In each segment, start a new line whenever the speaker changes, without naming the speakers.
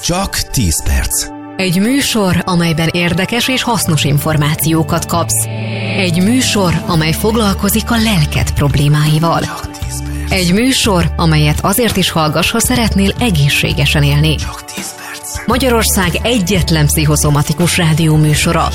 Csak 10 perc.
Egy műsor, amelyben érdekes és hasznos információkat kapsz. Egy műsor, amely foglalkozik a lelked problémáival. Egy műsor, amelyet azért is hallgass, ha szeretnél egészségesen élni.
Csak 10 perc.
Magyarország egyetlen pszichoszomatikus rádióműsora.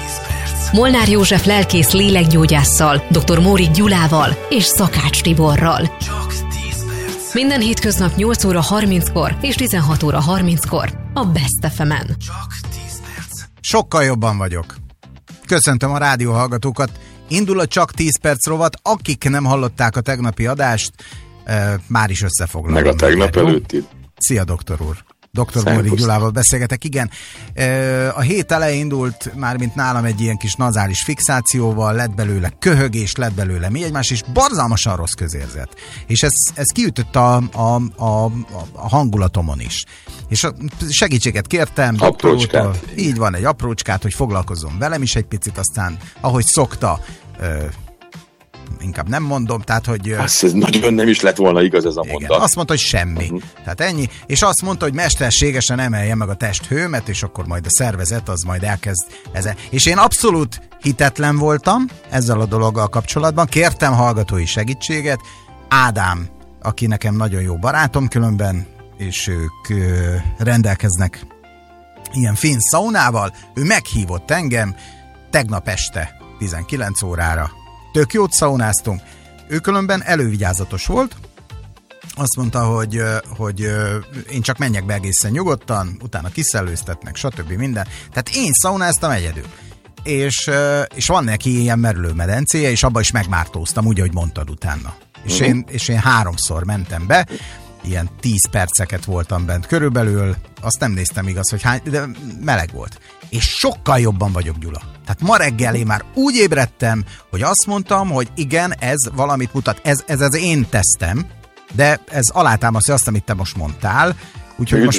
Molnár József lelkész lélekgyógyásszal, dr. Mórik Gyulával és Szakács Tiborral.
Csak 10 perc.
Minden hétköznap 8 óra 30-kor és 16 óra 30-kor a Best FM-en.
Csak 10 perc.
Sokkal jobban vagyok. Köszöntöm a rádióhallgatókat. Indul a Csak 10 perc rovat. Akik nem hallották a tegnapi adást, már is összefoglalom.
Meg a tegnap előtti.
Szia, doktor úr. Dr. Mórik Gyulával beszélgetek, igen. A hét elején indult, mármint nálam egy ilyen kis nazális fixációval, lett belőle köhögés, lett belőle mi egymás, és borzalmasan rossz közérzet. És ez kiütött a hangulatomon is. És segítséget kértem doktor úrtól. Így van, egy aprócskát, hogy foglalkozzon velem is egy picit, aztán ahogy szokta, inkább nem mondom, tehát, hogy...
Ez nagyon nem is lett volna igaz ez a mondat.
Igen, azt mondta, hogy semmi. Tehát ennyi. És azt mondta, hogy mesterségesen emelje meg a testhőmet, és akkor majd a szervezet az majd elkezd ezzel. És én abszolút hitetlen voltam ezzel a dologgal kapcsolatban. Kértem hallgatói segítséget. Ádám, aki nekem nagyon jó barátom különben, és ők rendelkeznek ilyen finn szaunával. Ő meghívott engem tegnap este 19 órára. Tök jót szaunáztunk. Ő különben elővigyázatos volt. Azt mondta, hogy én csak menjek be egészen nyugodtan, utána kiszellőztetnek, stb. Minden. Tehát én szaunáztam egyedül. És van neki ilyen merülőmedencéje, és abba is megmártóztam, úgy, ahogy mondtad utána. És én 3-szor mentem be, ilyen 10 perceket voltam bent körülbelül, azt nem néztem igaz, hogy hány, de meleg volt. És sokkal jobban vagyok, Gyula. Tehát ma reggel én már úgy ébredtem, hogy azt mondtam, hogy igen, ez valamit mutat. Ez az én tesztem, de ez alátámasztja azt, amit te most mondtál. Úgyhogy most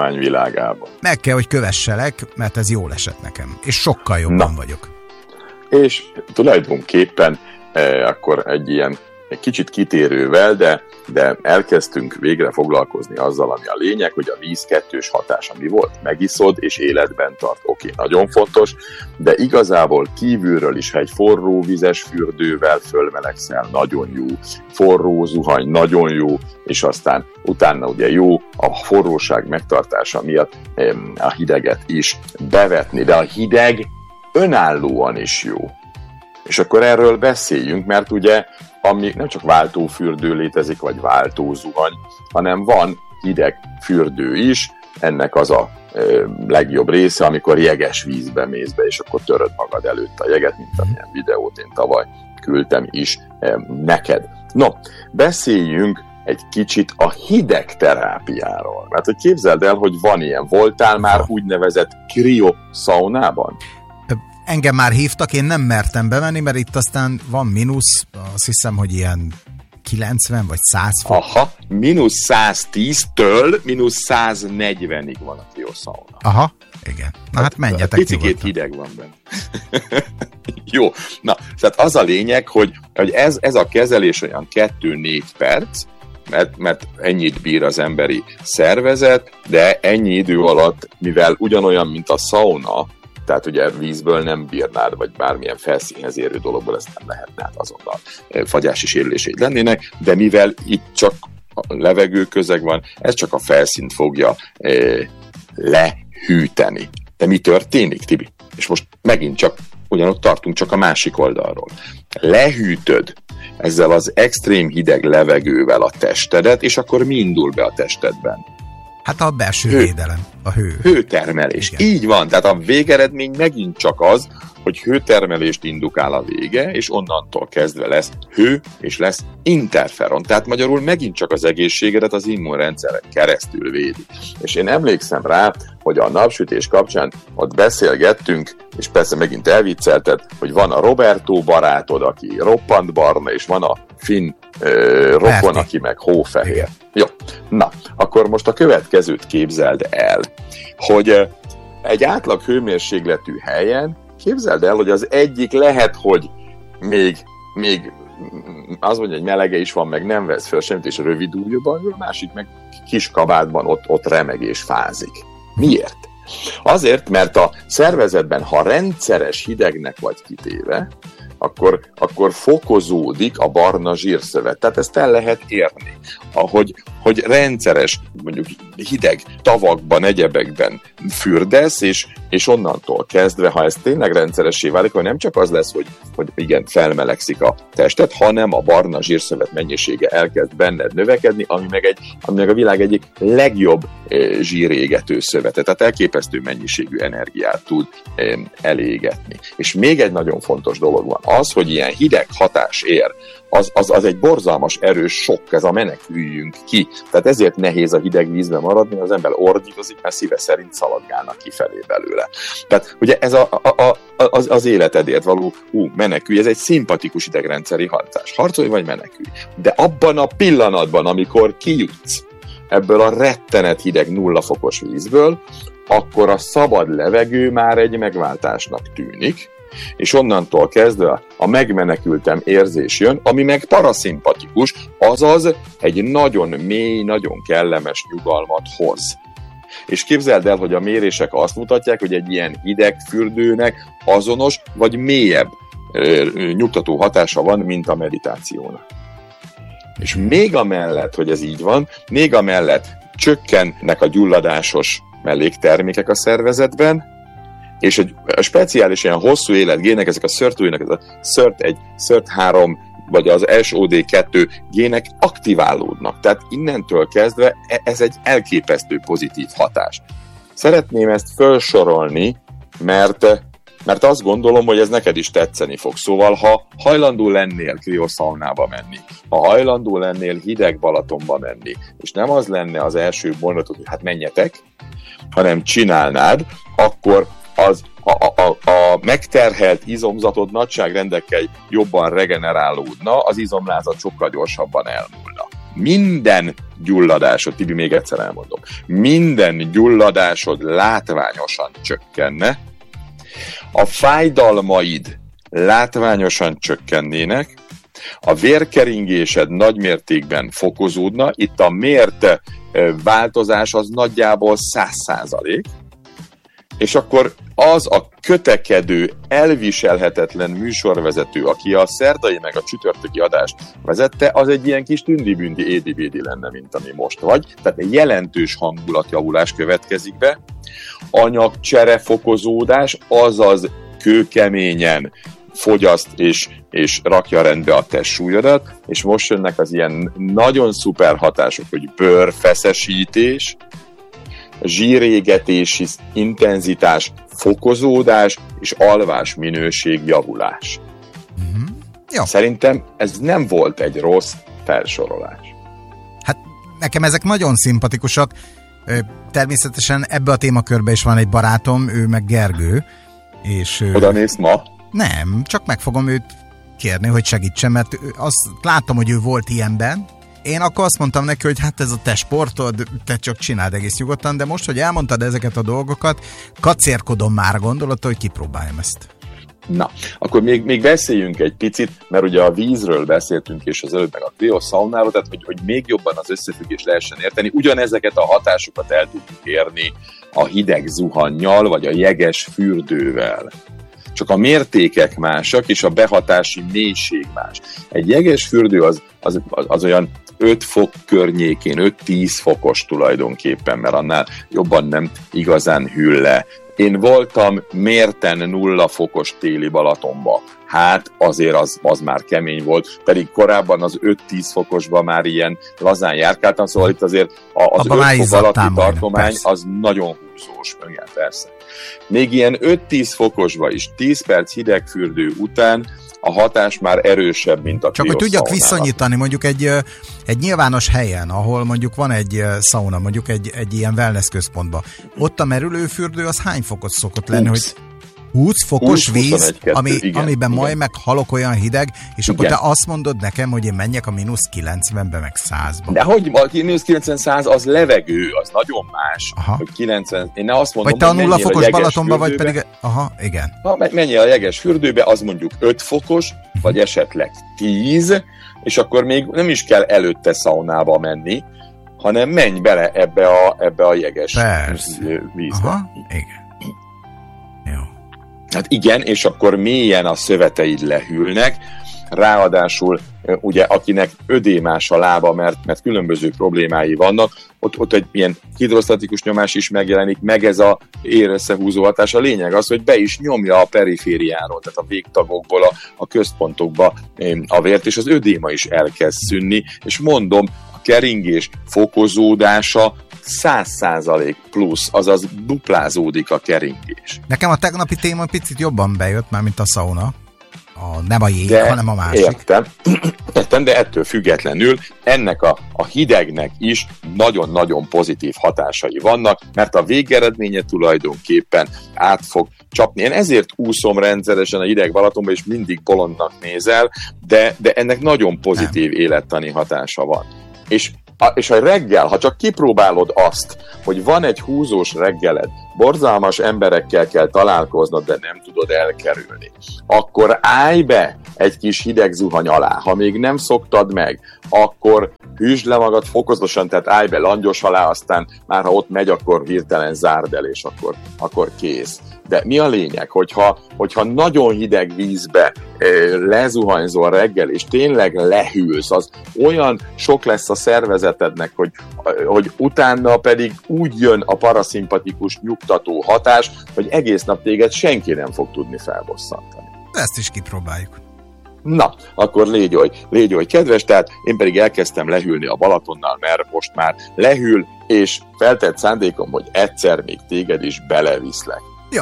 meg kell, hogy kövesselek, mert ez jól esett nekem. És sokkal jobban vagyok.
És tulajdonképpen akkor egy kicsit kitérővel, de elkezdtünk végre foglalkozni azzal, ami a lényeg, hogy a víz kettős hatása mi volt. Megiszod és életben tart. Oké, nagyon fontos, de igazából kívülről is, ha egy forró vizes fürdővel fölmelegszel, nagyon jó. Forró zuhany, nagyon jó, és aztán utána ugye jó a forróság megtartása miatt a hideget is bevetni, de a hideg önállóan is jó. És akkor erről beszéljünk, mert ugye ami nem csak váltófürdő létezik, vagy váltózuhany, hanem van hideg fürdő is, ennek az a legjobb része, amikor jeges vízbe mész be, és akkor töröd magad előtt a jeget, mint amilyen videót én tavaly küldtem is neked. No, beszéljünk egy kicsit a hideg terápiáról. Mert hogy képzeld el, hogy van ilyen. Voltál már úgynevezett krioszaunában?
Engem már hívtak, én nem mertem bemenni, mert itt aztán van mínusz, azt hiszem, hogy ilyen 90 vagy 100 fok.
Aha, mínusz 110-től mínusz 140-ig van a krioszauna.
Aha, igen. Na hát menjetek
nyugodtan. Picikét hideg van benne. Jó, na, tehát az a lényeg, hogy ez a kezelés olyan 2-4 perc, mert ennyit bír az emberi szervezet, de ennyi idő alatt, mivel ugyanolyan, mint a szauna, tehát ugye vízből nem bírnád, vagy bármilyen felszínhez érő dologból ezt nem lehetne, hát azonnal fagyási sérüléseid lennének, de mivel itt csak a levegő közeg van, ez csak a felszínt fogja lehűteni. De mi történik, Tibi? És most megint csak ugyanott tartunk, csak a másik oldalról. Lehűtöd ezzel az extrém hideg levegővel a testedet, és akkor mi indul be a testedben?
Hát a belső védelem, a hő.
Hőtermelés. Igen. Így van, tehát a végeredmény megint csak az, hogy hőtermelést indukál a vége, és onnantól kezdve lesz hő, és lesz interferon. Tehát magyarul megint csak az egészségedet az immunrendszeren keresztül védi. És én emlékszem rá, hogy a napsütés kapcsán ott beszélgettünk, és persze megint elviccelted, hogy van a Roberto barátod, aki roppant barna, és van a finn rokon, aki meg hófehér. Jó, na, akkor most a következőt képzeld el, hogy egy átlag hőmérsékletű helyen képzeld el, hogy az egyik lehet, hogy még az mondja, hogy melege is van, meg nem vesz föl semmit, és rövid ujjúban, a másik meg kis kabátban ott remeg és fázik. Miért? Azért, mert a szervezetben, ha rendszeres hidegnek vagy kitéve, akkor fokozódik a barna zsírszövet. Tehát ezt el lehet érni. Hogy rendszeres, mondjuk hideg tavakban, egyebekben fürdesz, és onnantól kezdve, ha ez tényleg rendszeressé válik, hogy nem csak az lesz, hogy igen, felmelegszik a testet, hanem a barna zsírszövet mennyisége elkezd benned növekedni, ami meg a világ egyik legjobb zsírégető szövete. Tehát elképesztő mennyiségű energiát tud elégetni. És még egy nagyon fontos dolog van. Az, hogy ilyen hideg hatás ér, az egy borzalmas erős sok, ez a meneküljünk ki. Tehát ezért nehéz a hideg vízben maradni, az ember ordítozik, mert szíve szerint szaladgálnak kifelé belőle. Tehát ugye ez az életedért való menekülj, ez egy szimpatikus idegrendszeri hatás. Harcolj vagy menekülj. De abban a pillanatban, amikor kijutsz ebből a rettenet hideg 0 fokos vízből, akkor a szabad levegő már egy megváltásnak tűnik, és onnantól kezdve a megmenekültem érzés jön, ami meg paraszimpatikus, azaz egy nagyon mély, nagyon kellemes nyugalmat hoz. És képzeld el, hogy a mérések azt mutatják, hogy egy ilyen hidegfürdőnek azonos vagy mélyebb nyugtató hatása van, mint a meditációnak. És még amellett, hogy ez így van, még amellett csökkennek a gyulladásos melléktermékek a szervezetben, és egy speciális ilyen hosszú életgének, ezek a SIRT-űnek, ez a SIRT1, SIRT3, vagy az SOD2 gének aktiválódnak. Tehát innentől kezdve ez egy elképesztő pozitív hatás. Szeretném ezt felsorolni, mert azt gondolom, hogy ez neked is tetszeni fog. Szóval, ha hajlandó lennél kriószaunába menni, ha hajlandó lennél hideg Balatonba menni, és nem az lenne az első mondatot, hogy hát menjetek, hanem csinálnád, akkor a megterhelt izomzatod nagyságrendekkel jobban regenerálódna, az izomlázat sokkal gyorsabban elmúlna. Minden gyulladásod, Tibi, még egyszer elmondom, minden gyulladásod látványosan csökkenne, a fájdalmaid látványosan csökkennének, a vérkeringésed nagymértékben fokozódna, itt a mért változás az nagyjából 100%, és akkor az a kötekedő, elviselhetetlen műsorvezető, aki a szerdai meg a csütörtöki adást vezette, az egy ilyen kis tündi-bündi édi-védi lenne, mint ami most vagy. Tehát egy jelentős hangulatjavulás következik be, anyagcsere fokozódás, azaz kőkeményen fogyaszt és rakja rendbe a testsúlyodat, és most jönnek az ilyen nagyon szuper hatások, hogy bőrfeszesítés, zsírégetési intenzitás, fokozódás és alvás minőség javulás.
Jó.
Szerintem ez nem volt egy rossz felsorolás.
Hát nekem ezek nagyon szimpatikusak. Természetesen ebbe a témakörbe is van egy barátom, ő meg Gergő. És
oda néz ma?
Nem, csak meg fogom őt kérni, hogy segítsen, mert azt látom, hogy ő volt ilyenben. Én akkor azt mondtam neki, hogy hát ez a te sportod, te csak csináld egész nyugodtan, de most, hogy elmondtad ezeket a dolgokat, kacérkodom már a gondolatot, hogy kipróbáljam ezt.
Na, akkor még beszéljünk egy picit, mert ugye a vízről beszéltünk, és az előbb meg a kriószaunáról, tehát hogy még jobban az összefüggést lehessen érteni. Ugyanezeket a hatásokat el tudjuk érni a hideg zuhannyal, vagy a jeges fürdővel. Csak a mértékek másak, és a behatási mélység más. Egy jeges fürdő az olyan 5 fok környékén, 5-10 fokos tulajdonképpen, mert annál jobban nem igazán hűl le. Én voltam mérten 0 fokos téli Balatonba. Hát azért az már kemény volt, pedig korábban az 5-10 fokosban már ilyen lazán járkáltam, szóval itt azért az 5 fok alatti tartomány az nagyon húzós, igen, persze. Még ilyen 5-10 fokosba is 10 perc hidegfürdő után a hatás már erősebb, mint a
csak hogy tudjak viszonyítani mondjuk egy nyilvános helyen, ahol mondjuk van egy szauna, mondjuk egy ilyen wellness központban. Ott a merülőfürdő az hány fokos szokott lenni, 20. Hogy 20 fokos 20, víz, 21, amiben majd meg halok olyan hideg, és igen. Akkor te azt mondod nekem, hogy én menjek a -90-be, meg 100-ba.
De hogy a -90-100 az levegő, az nagyon más. Aha. Hogy 90, én azt mondom,
vagy te a 0 fokos Balatonba, vagy pedig... Aha, igen.
Ha menjél a jeges fürdőbe, az mondjuk 5 fokos, vagy esetleg 10, és akkor még nem is kell előtte szaunába menni, hanem menj bele ebbe a jeges vízbe.
Aha, igen. Jó.
Hát igen, és akkor mélyen a szöveteid lehűlnek, ráadásul ugye akinek ödémás a lába, mert különböző problémái vannak, ott egy ilyen hidrosztatikus nyomás is megjelenik, meg ez a érösszehúzó hatás. A lényeg az, hogy be is nyomja a perifériáról, tehát a végtagokból a központokba a vért, és az ödéma is elkezd szűnni, és mondom, a keringés fokozódása 100% plusz, azaz duplázódik a keringés.
Nekem a tegnapi téma picit jobban bejött, már mint a szauna. Nem a jég, hanem a másik.
Értem, de ettől függetlenül ennek a hidegnek is nagyon-nagyon pozitív hatásai vannak, mert a végeredménye tulajdonképpen át fog csapni. Én ezért úszom rendszeresen a hideg Balatonba, és mindig bolondnak nézel, de ennek nagyon pozitív élettani hatása van. És a reggel, ha csak kipróbálod azt, hogy van egy húzós reggeled, borzalmas emberekkel kell találkoznod, de nem tudod elkerülni, akkor állj be egy kis hideg zuhany alá. Ha még nem szoktad meg, akkor hűsd le magad fokozatosan, tehát állj be langyos alá, aztán már ha ott megy, akkor hirtelen zárd el, és akkor kész. De mi a lényeg, hogyha nagyon hideg vízbe lezuhanyzol reggel, és tényleg lehűlsz, az olyan sok lesz a szervezetednek, hogy utána pedig úgy jön a paraszimpatikus nyugtató hatás, hogy egész nap téged senki nem fog tudni felbosszantani.
Ezt is kipróbáljuk.
Na, akkor légy oly kedves, tehát én pedig elkezdtem lehűlni a Balatonnal, mert most már lehűl, és feltett szándékom, hogy egyszer még téged is beleviszlek.
Jó.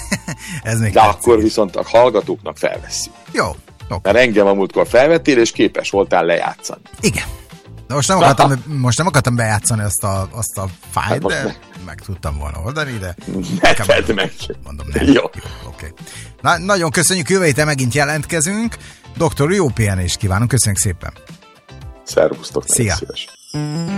Ez még
de akkor viszont a hallgatóknak felvesszük.
Jó. Okay.
Mert engem a múltkor felvettél, és képes voltál lejátszani.
Igen. De most nem akartam bejátszani azt a fájt, hát de meg tudtam volna oldani, de...
Ne tedd meg.
Mondom, nem. Jó. Okay. Na, nagyon köszönjük, jövő héten megint jelentkezünk. Doktor, jó pihenést kívánunk, köszönjük szépen.
Szervusztok.
Szia.
Szíves.